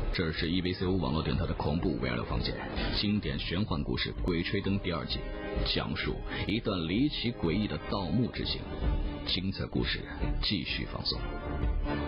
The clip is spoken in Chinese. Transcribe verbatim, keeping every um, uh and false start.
这是 E V C O 网络电台的恐怖 V R 房间，经典玄幻故事《鬼吹灯》第二季，讲述一段离奇诡异的盗墓之行。精彩故事继续放送。